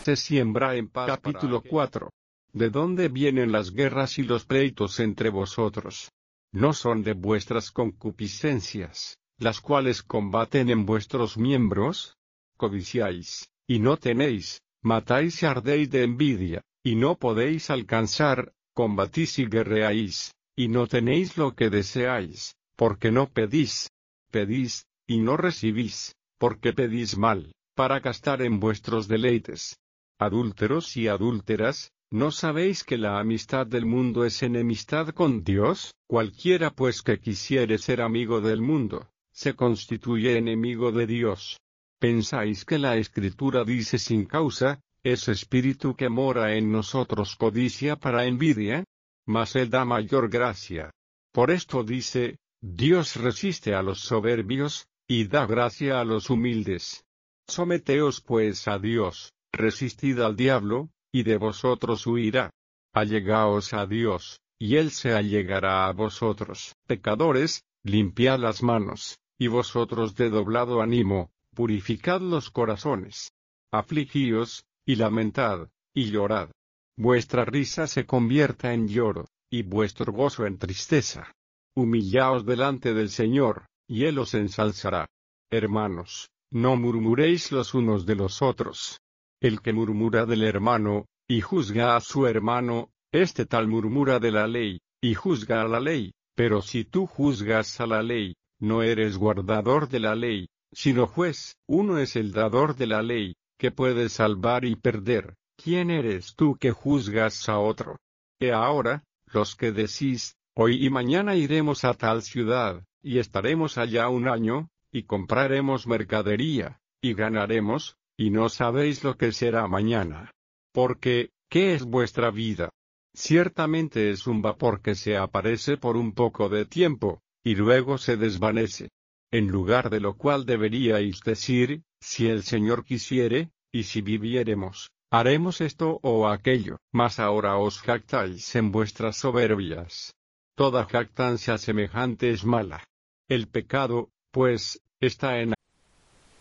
se siembra en paz. Capítulo 4. ¿De dónde vienen las guerras y los pleitos entre vosotros? ¿No son de vuestras concupiscencias, las cuales combaten en vuestros miembros? Codiciáis, y no tenéis, matáis y ardéis de envidia, y no podéis alcanzar, combatís y guerreáis, y no tenéis lo que deseáis, porque no pedís. Pedís, y no recibís, porque pedís mal, para gastar en vuestros deleites. Adúlteros y adúlteras, ¿no sabéis que la amistad del mundo es enemistad con Dios? Cualquiera pues que quisiere ser amigo del mundo, se constituye enemigo de Dios. ¿Pensáis que la Escritura dice sin causa, ese espíritu que mora en nosotros codicia para envidia? Mas Él da mayor gracia. Por esto dice, Dios resiste a los soberbios, y da gracia a los humildes. Someteos pues a Dios, resistid al diablo, y de vosotros huirá. Allegaos a Dios, y Él se allegará a vosotros. Pecadores, limpiad las manos, y vosotros de doblado ánimo, purificad los corazones. Afligíos, y lamentad, y llorad. Vuestra risa se convierta en lloro, y vuestro gozo en tristeza. Humillaos delante del Señor, y Él os ensalzará. Hermanos, no murmuréis los unos de los otros. El que murmura del hermano, y juzga a su hermano, este tal murmura de la ley, y juzga a la ley, pero si tú juzgas a la ley, no eres guardador de la ley, sino juez. Uno es el dador de la ley, que puede salvar y perder. ¿Quién eres tú que juzgas a otro? Y ahora, los que decís, hoy y mañana iremos a tal ciudad, y estaremos allá un año, y compraremos mercadería, y ganaremos, y no sabéis lo que será mañana. Porque, ¿qué es vuestra vida? Ciertamente es un vapor que se aparece por un poco de tiempo, y luego se desvanece. En lugar de lo cual deberíais decir, si el Señor quisiere, y si viviéremos, haremos esto o aquello. Mas ahora os jactáis en vuestras soberbias. Toda jactancia semejante es mala. El pecado, pues, está en